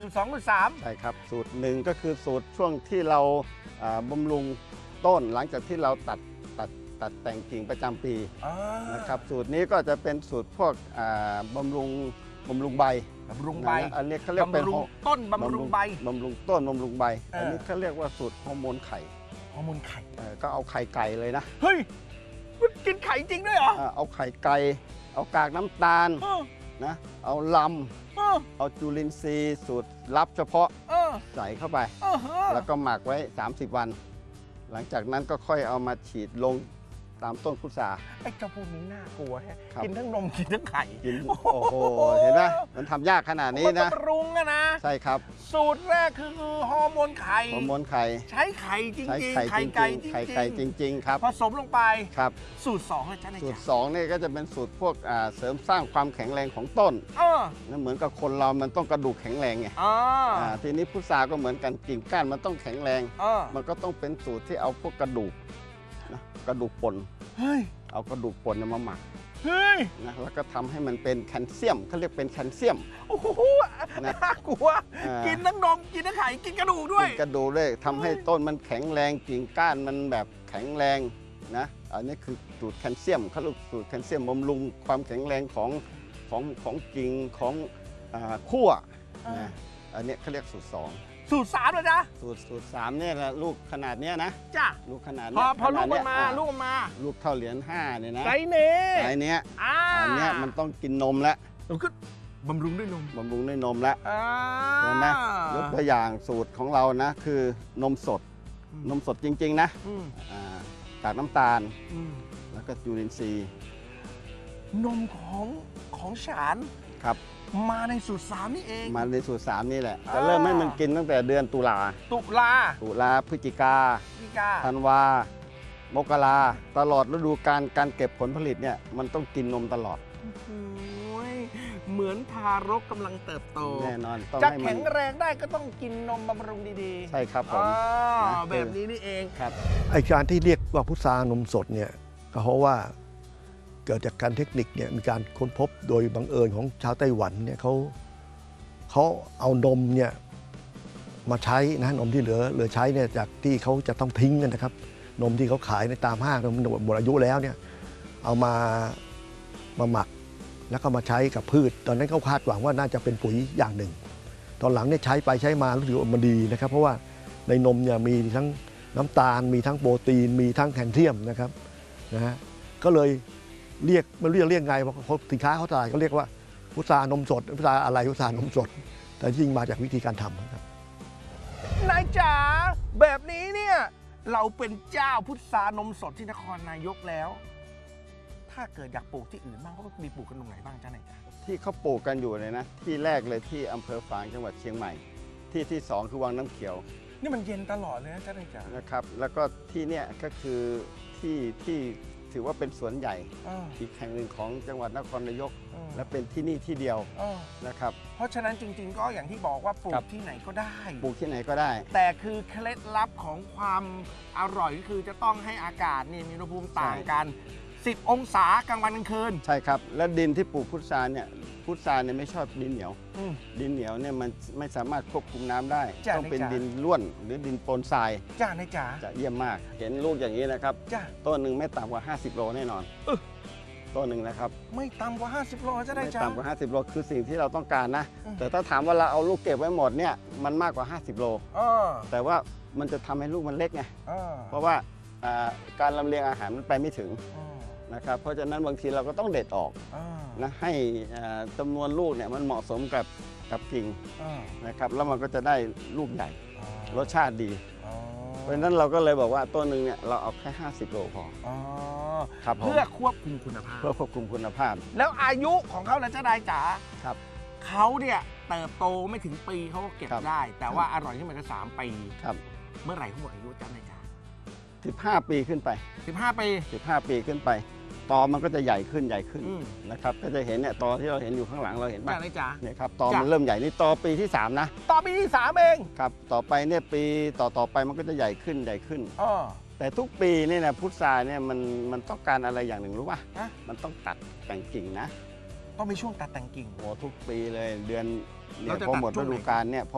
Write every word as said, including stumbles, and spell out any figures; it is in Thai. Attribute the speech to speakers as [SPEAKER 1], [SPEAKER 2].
[SPEAKER 1] สูตรสองสูตรสาม
[SPEAKER 2] ใช่ครับสูตรหนึ่งก็คือสูตรช่วงที่เราบำรุงต้นหลังจากที่เราตัดตัดตัดแต่งกิ่งประจำปีนะครับสูตรนี้ก็จะเป็นสูตรพวกบำรุงบำรุงใบบ
[SPEAKER 1] ำรุงใบ
[SPEAKER 2] อันนี้เขาเรียกเป็น
[SPEAKER 1] ต้นบำรุงใบบ
[SPEAKER 2] ำรุงต้นบำรุงใบอันนี้เขาเรียกว่าสูตรฮอร์โมนไข่
[SPEAKER 1] ฮอร์โมนไข่
[SPEAKER 2] ก็เอาไข่ไก่เลยนะ
[SPEAKER 1] เฮ้ยมันกินไข่จริงด้วยเหรอ
[SPEAKER 2] เอาไข่ไก่เอากากน้ำตาลนะเอาลำเอาจุลินทรีย์สูตรลับเฉพาะใส่เข้าไปแล้วก็หมักไว้สามสิบวันหลังจากนั้นก็ค่อยเอามาฉีดลงตามต้นพุทรา
[SPEAKER 1] ไอ้เจ้าพวกนี้น่ากลัวฮะกินทั้งนมกินทั้งไข่
[SPEAKER 2] กินโอ้โหเห็นไหมมันทำยากขนาดนี้นะ
[SPEAKER 1] มันปรุงอะนะ
[SPEAKER 2] ใช่ครับ
[SPEAKER 1] สูตรแรกคือฮอร์โมนไข่
[SPEAKER 2] ฮอร์โมนไข่
[SPEAKER 1] ใช้ไข่จริงๆ
[SPEAKER 2] ไข่ไก่ไข่ไก่จริงๆครับ
[SPEAKER 1] ผสมลงไป
[SPEAKER 2] ครับ
[SPEAKER 1] สูตรสองเลยจ้า
[SPEAKER 2] สูตรสองนี่ก็จะเป็นสูตรพวกเสริมสร้างความแข็งแรงของต้นนั่นเหมือนกับคนเรามันต้องกระดูกแข็งแรงไงทีนี้พุทราก็เหมือนกันกิ่งก้านมันต้องแข็งแรงมันก็ต้องเป็นสูตรที่เอาพวกกระดูกนะกระดูกป่นเอากระดูกป่นมาหมักนะแล้วก็ทำให้มันเป็นแคลเซียมเขาเรียกเป็นแคลเซียม
[SPEAKER 1] โอ้โหน่ากลัวกินทั้งนมกินทั้งไข่กินกระดูกด้วย
[SPEAKER 2] กินกระดูกด้วยทำให้ต้นมันแข็งแรงกิ่งก้านมันแบบแข็งแรงนะอันนี้คือสูตรแคลเซียมเขาเรียกสูตรแคลเซียมบำรุงความแข็งแรงของของของกิ่งของขั้วนะอันนี้เขาเรียกสูตรสอง
[SPEAKER 1] สูตรสามเลยจ้ะ
[SPEAKER 2] สูตรสูตรสามเนี่ยละลูกขนาดเนี้ยนะ
[SPEAKER 1] จ้ะ
[SPEAKER 2] ลูกขนาด
[SPEAKER 1] พอพอลูกมันมาลูกมันมา
[SPEAKER 2] ลูกเท่าเหรียญห้าเนี่ยนะ
[SPEAKER 1] ไซเน่
[SPEAKER 2] ไซเนี้ยอันเนี้ยมันต้องกินนมแล้ว
[SPEAKER 1] มันก็บำรุงด้วยนม
[SPEAKER 2] บำรุงด้วยนมแล้วเห็นไหมยกตัวอย่างสูตรของเรานะคือนมสดนมสดจริงๆนะกากน้ำตาลแล้วก็จุลินทรีย์
[SPEAKER 1] นมของของฉาน
[SPEAKER 2] ครับ
[SPEAKER 1] มาในสูตรสามนี่เอง
[SPEAKER 2] มาในสูตรสามนี่แหละจะเริ่มให้มันกินตั้งแต่เดือนตุลา
[SPEAKER 1] ตุลา
[SPEAKER 2] ตุลาพฤศจิกาธันวามกราตลอดฤดูกาลการเก็บผลผลิตเนี่ยมันต้องกินนมตลอด
[SPEAKER 1] เหมือนทารกกำลังเติบโต
[SPEAKER 2] แน่นอน
[SPEAKER 1] จะแข็งแรงได้ก็ต้องกินนมบำรุงดี
[SPEAKER 2] ๆใช่ครับผม
[SPEAKER 1] แบบนี้นี่เอง
[SPEAKER 2] ครับ
[SPEAKER 3] ไอการที่เรียกว่าพุทรานมสดเนี่ยก็เพราะว่าเกิดจากการเทคนิคเนี่ยมีการค้นพบโดยบังเอิญของชาวไต้หวันเนี่ยเขาเขาเอานมเนี่ยมาใช้นะนมที่เหลือเหลือใช้เนี่ยจากที่เขาจะต้องทิ้งกันนะครับนมที่เขาขายในตามห้างนมหมดอายุแล้วเนี่ยเอามามาหมักแล้วก็มาใช้กับพืชตอนนั้นเขาคาดหวังว่าน่าจะเป็นปุ๋ยอย่างหนึ่งตอนหลังเนี่ยใช้ไปใช้มารู้สึกว่ามันดีนะครับเพราะว่าในนมเนี่ยมีทั้งน้ำตาลมีทั้งโปรตีนมีทั้งแคลเซียมนะครับนะฮะก็เลยเรียกไม่รู้จะเรียกไงเพราะสินค้าเขาตลาดเขาเรียกว่าพุทรานมสดพุทราอะไรพุทรานมสดแต่จริงมาจากวิธีการทำครับ
[SPEAKER 1] นายจ๋าแบบนี้เนี่ยเราเป็นเจ้าพุทรานมสดที่นครนายกแล้วถ้าเกิดอยากปลูกที่อื่นบ้างเขาก็มีปลูกกันตรงไหนบ้างจ้านายจ๋า
[SPEAKER 2] ที่เขาปลูกกันอยู่เลยนะที่แรกเลยที่อำเภอฝางจังหวัดเชียงใหม่ที่ที่สองคือวังน้ำเขียว
[SPEAKER 1] นี่มันเย็นตลอดเลยนะจ้านายจ๋า
[SPEAKER 2] นะครับแล้วก็ที่เนี่ยก็คือที่ที่ถือว่าเป็นสวนใหญ่อีกแห่งหนึ่งของจังหวัดนครนายกและเป็นที่นี่ที่เดียวนะครับ
[SPEAKER 1] เพราะฉะนั้นจริงๆก็อย่างที่บอกว่าปลูกที่ไหนก็ได้
[SPEAKER 2] ปลูกที่ไหนก็ได้
[SPEAKER 1] แต่คือเคล็ดลับของความอร่อยก็คือจะต้องให้อากาศนี่มีอุณหภูมิต่างกันสิบองศากลางวันกลางคืน
[SPEAKER 2] ใช่ครับและดินที่ปลูกพุทราเนี่ยพุทราเนี่ยไม่ชอบดินเหนียวดินเหนียวเนี่ยมันไม่สามารถควบคุมน้ำได้ต้องเป็นดินร่วนหรือดินปนทราย
[SPEAKER 1] จ้านายจ๋า
[SPEAKER 2] จะเยี่ยมมากเห็นลูกอย่างนี้นะครับต้นหนึ่งไม่ต่ำกว่าห้าสิบโลแน่นอนต้นหนึ่งนะครับ
[SPEAKER 1] ไม่ต่ำกว่าห้าสิบโลจะได้จ้า
[SPEAKER 2] ไม่ต่ำกว่าห้าสิบโลคือสิ่งที่เราต้องการนะแต่ถ้าถามว่าเราเอาลูกเก็บไว้หมดเนี่ยมันมากกว่าห้าสิบโลแต่ว่ามันจะทำให้ลูกมันเล็กไงเพราะว่าการลำเลียงอาหารมันไปไม่ถึงนะครับเพราะฉะนั้นบางทีเราก็ต้องเด็ดออกนะให้จำนวนลูกเนี่ยมันเหมาะสมกับกับกิ่งนะครับแล้วมันก็จะได้ลูกใหญ่รสชาติดีเพราะฉะนั้นเราก็เลยบอกว่าต้นหนึ่งเนี่ยเราเอาแค่ห้าสิบโลพอ
[SPEAKER 1] ครับเพื่อควบคุมคุณภาพ
[SPEAKER 2] เพื่อควบคุมคุณภาพ
[SPEAKER 1] แล้วอายุของเขาแล้วจ้านายจ๋าครับเขาเนี่ยเติบโตไม่ถึงปีเขาก็เก็บได้แต่ว่าอร่อยที่มันก็สามปี
[SPEAKER 2] ครับ
[SPEAKER 1] เมื่อไหร่เขาหมดอายุจ้านายจ๋า
[SPEAKER 2] สิบห้าปีขึ้นไป
[SPEAKER 1] สิบห้าปี
[SPEAKER 2] สิบห้าปีขึ้นไปตอมันก็จะใหญ่ขึ้นใหญ่ขึ้นนะครับก็จะเห็นเนี่ยตอที่เราเห็นอยู่ข้างหลังเราเห็นป่ะเนี่ยครับตอมันเริ่มใหญ่นี่ตอปีที่สามนะ
[SPEAKER 1] ตอปีที่สามเอง
[SPEAKER 2] ครับต่อไปเนี่ยปีต่อต่อไปมันก็จะใหญ่ขึ้นใหญ่ขึ้นแต่ทุกปีเนี่ยนะพุทราเนี่ยมันมันต้องการอะไรอย่างหนึ่งรู้ป่ะมันต้องตัดแต่งกิ่งนะ
[SPEAKER 1] ต้องมีช่วงตัดแต่งกิ่ง
[SPEAKER 2] โอ้ทุกปีเลยเดือนเนี่ยพอหมดฤดูกาลเนี่ยพอ